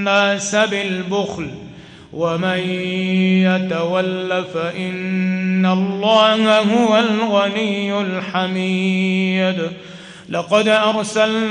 الناس بالبخل ومن يتول فإن الله هو الغني الحميد. لقد أرسلنا